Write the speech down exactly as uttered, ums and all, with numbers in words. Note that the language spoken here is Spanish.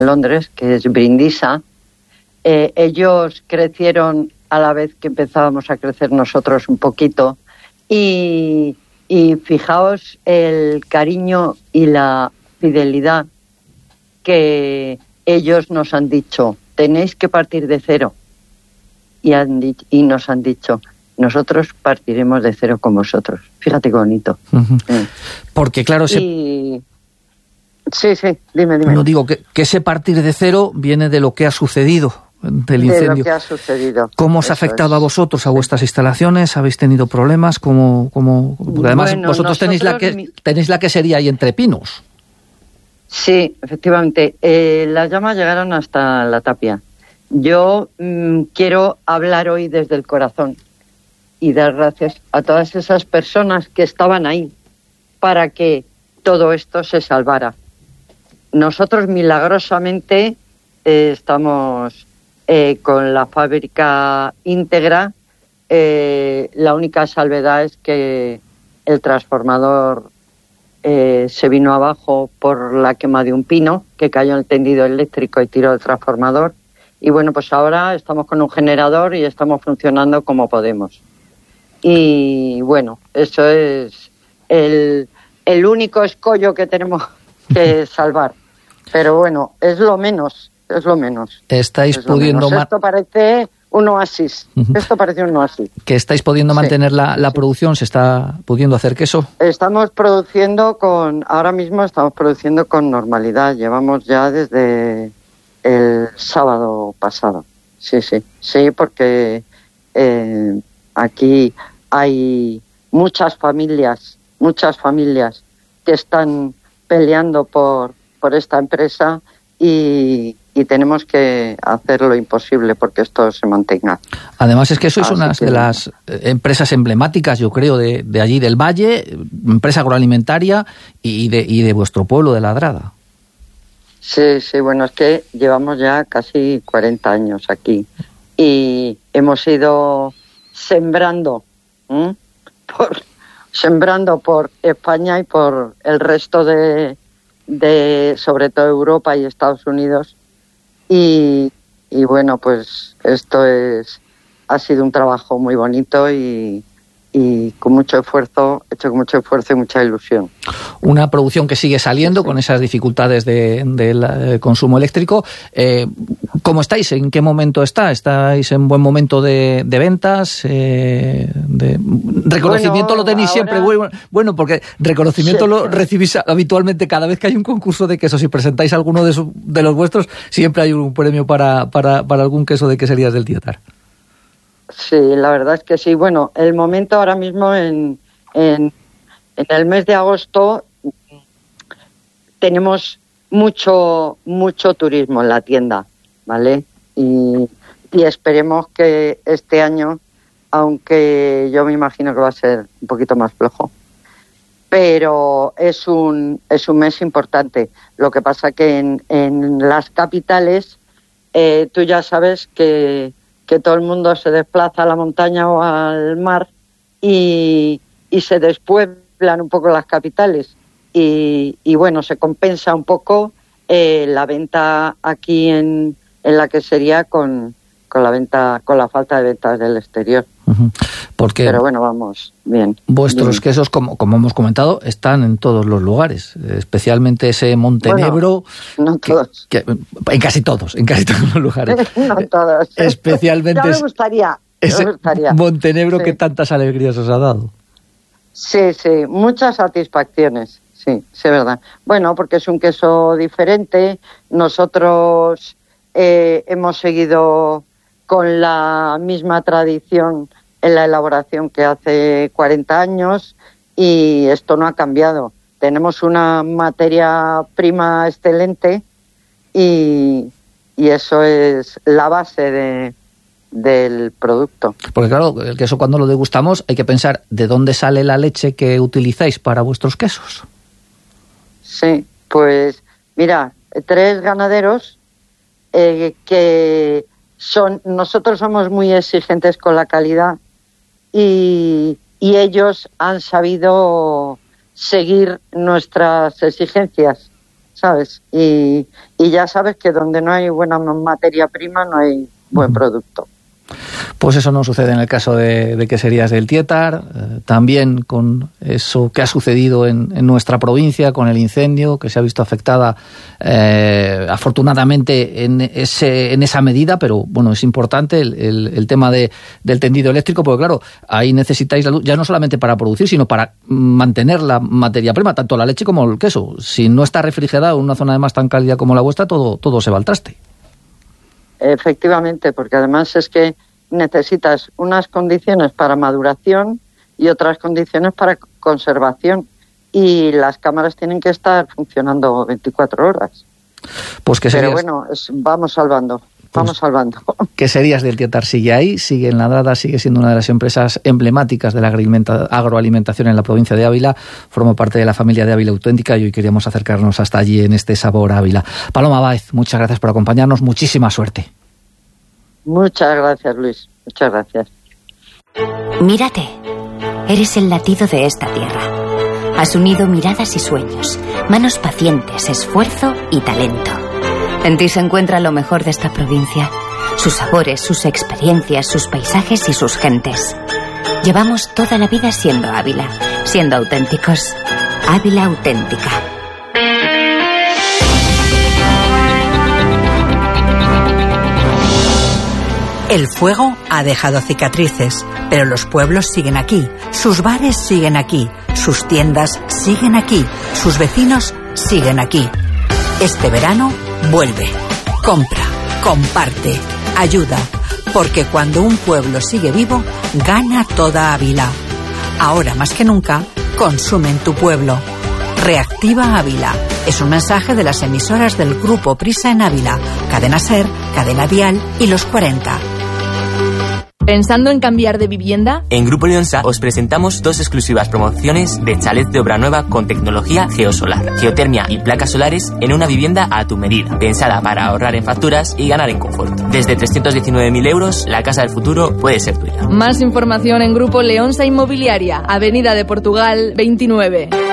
Londres, que es Brindisa. Eh, ellos crecieron a la vez que empezábamos a crecer nosotros un poquito y, y fijaos el cariño y la fidelidad que ellos nos han dicho, tenéis que partir de cero. Y, han dicho, y nos han dicho, nosotros partiremos de cero con vosotros. Fíjate qué bonito. Uh-huh. Sí. Porque claro, ese... y... sí, sí, dime, dime. No digo que, que ese partir de cero viene de lo que ha sucedido, del incendio. De lo que ha sucedido. ¿Cómo os ha afectado es. a vosotros, a vuestras instalaciones? ¿Habéis tenido problemas? ¿Cómo, cómo... Porque además bueno, vosotros tenéis la que tenéis la que sería ahí entre pinos. Sí, efectivamente. Eh, las llamas llegaron hasta la tapia. Yo mmm, quiero hablar hoy desde el corazón y dar gracias a todas esas personas que estaban ahí para que todo esto se salvara. Nosotros milagrosamente eh, estamos eh, con la fábrica íntegra. Eh, la única salvedad es que el transformador eh, se vino abajo por la quema de un pino que cayó en el tendido eléctrico y tiró el transformador. Y bueno, pues ahora estamos con un generador y estamos funcionando como podemos. Y bueno, eso es el, el único escollo que tenemos que salvar. Pero bueno, es lo menos, es lo menos. Estáis es pudiendo... Menos. Esto parece un oasis, uh-huh. Esto parece un oasis. ¿Que estáis pudiendo mantener sí. la, la sí. producción? ¿Se está pudiendo hacer queso? Estamos produciendo con... Ahora mismo estamos produciendo con normalidad. Llevamos ya desde... el sábado pasado, sí, sí, sí, porque eh, aquí hay muchas familias, muchas familias que están peleando por, por esta empresa y, y tenemos que hacer lo imposible porque esto se mantenga. Además es que sois una que... de las empresas emblemáticas, yo creo, de, de allí del Valle, empresa agroalimentaria y de, y de vuestro pueblo, de Ladrada. Sí, sí, bueno, es que llevamos ya casi cuarenta años aquí y hemos ido sembrando, ¿eh? por, sembrando por España y por el resto de, de, sobre todo Europa y Estados Unidos y, y bueno, pues esto es, ha sido un trabajo muy bonito y y con mucho esfuerzo, hecho con mucho esfuerzo y mucha ilusión. Una producción que sigue saliendo sí, sí. con esas dificultades de, del de consumo eléctrico. Eh, ¿Cómo estáis? ¿En qué momento está? ¿Estáis en buen momento de, de ventas? Eh, de... ¿Reconocimiento bueno, lo tenéis ahora... siempre? Bueno, bueno, porque reconocimiento sí. lo recibís habitualmente cada vez que hay un concurso de quesos. Si presentáis alguno de, su, de los vuestros, siempre hay un premio para, para, para algún queso de queserías del Tietar. Sí, la verdad es que sí. Bueno, el momento ahora mismo en, en, en el mes de agosto tenemos mucho mucho turismo en la tienda, ¿vale? Y, y esperemos que este año, aunque yo me imagino que va a ser un poquito más flojo, pero es un es un mes importante. Lo que pasa que en, en las capitales eh, tú ya sabes que que todo el mundo se desplaza a la montaña o al mar y, y se despueblan un poco las capitales y, y bueno, se compensa un poco eh, la venta aquí en, en la quesería con, con la venta, con la falta de ventas del exterior. Uh-huh. Porque pero bueno, vamos bien. Vuestros bien. quesos, como, como hemos comentado, están en todos los lugares, especialmente ese Montenebro. Bueno, no todos. Que, que, en casi todos, en casi todos los lugares. No todos. Especialmente ya me gustaría. Ese me gustaría. Montenebro sí. que tantas alegrías os ha dado. Sí, sí, muchas satisfacciones. Sí, sí, es verdad. Bueno, porque es un queso diferente. Nosotros eh, hemos seguido con la misma tradición en la elaboración que hace cuarenta años y esto no ha cambiado. Tenemos una materia prima excelente y, y eso es la base de, del producto. Porque claro, el queso cuando lo degustamos hay que pensar de dónde sale la leche que utilizáis para vuestros quesos. Sí, pues mira, tres ganaderos eh, que son, nosotros somos muy exigentes con la calidad y, y ellos han sabido seguir nuestras exigencias, ¿sabes? Y, y ya sabes que donde no hay buena materia prima no hay buen producto. Pues eso no sucede en el caso de, de Queserías del Tietar, eh, también con eso que ha sucedido en, en nuestra provincia, con el incendio, que se ha visto afectada eh, afortunadamente en, ese, en esa medida, pero bueno, es importante el, el, el tema de, del tendido eléctrico, porque claro, ahí necesitáis la luz, ya no solamente para producir, sino para mantener la materia prima, tanto la leche como el queso. Si no está refrigerado en una zona además tan cálida como la vuestra, todo, todo se va al traste. Efectivamente, porque además es que necesitas unas condiciones para maduración y otras condiciones para conservación, y las cámaras tienen que estar funcionando veinticuatro horas. Pues que Pero bueno, es, vamos salvando, vamos pues, salvando. Queserías del Tietar sigue ahí, sigue enladrada, sigue siendo una de las empresas emblemáticas de la agroalimentación en la provincia de Ávila, forma parte de la familia de Ávila Auténtica y hoy queríamos acercarnos hasta allí en este Sabor Ávila. Paloma Báez, muchas gracias por acompañarnos, muchísima suerte. Muchas gracias, Luis, muchas gracias. Mírate, eres el latido de esta tierra. Has unido miradas y sueños, manos pacientes, esfuerzo y talento. En ti se encuentra lo mejor de esta provincia, sus sabores, sus experiencias, sus paisajes y sus gentes. Llevamos toda la vida siendo Ávila, siendo auténticos. Ávila Auténtica. El fuego ha dejado cicatrices, pero los pueblos siguen aquí, sus bares siguen aquí, sus tiendas siguen aquí, sus vecinos siguen aquí. Este verano vuelve, compra, comparte, ayuda, porque cuando un pueblo sigue vivo, gana toda Ávila. Ahora más que nunca, consume en tu pueblo. Reactiva Ávila. Es un mensaje de las emisoras del Grupo Prisa en Ávila, Cadena Ser, Cadena Dial y Los cuarenta. ¿Pensando en cambiar de vivienda? En Grupo Leonsa os presentamos dos exclusivas promociones de chalet de obra nueva con tecnología geosolar, geotermia y placas solares en una vivienda a tu medida, pensada para ahorrar en facturas y ganar en confort. Desde trescientos diecinueve mil euros, la casa del futuro puede ser tuya. Más información en Grupo Leonsa Inmobiliaria, Avenida de Portugal veintinueve.